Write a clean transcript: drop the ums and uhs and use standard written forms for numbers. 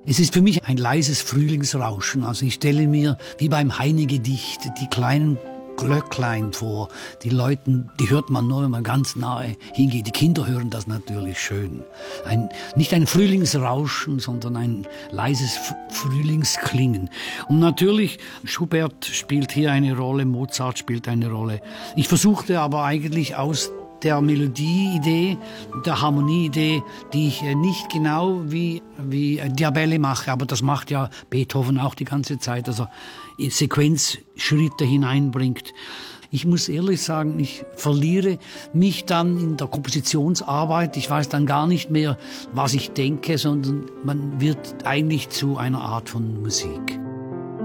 Es ist für mich ein leises Frühlingsrauschen. Also ich stelle mir wie beim Heine-Gedicht die kleinen Glöcklein vor. Die hört man nur, wenn man ganz nahe hingeht. Die Kinder hören das natürlich schön. Nicht ein Frühlingsrauschen, sondern ein leises Frühlingsklingen. Und natürlich, Schubert spielt hier eine Rolle, Mozart spielt eine Rolle. Ich versuchte aber eigentlich aus der Melodieidee, der Harmonieidee, die ich nicht genau wie Diabelli mache, aber das macht ja Beethoven auch die ganze Zeit, also Sequenzschritte hineinbringt. Ich muss ehrlich sagen, ich verliere mich dann in der Kompositionsarbeit. Ich weiß dann gar nicht mehr, was ich denke, sondern man wird eigentlich zu einer Art von Musik.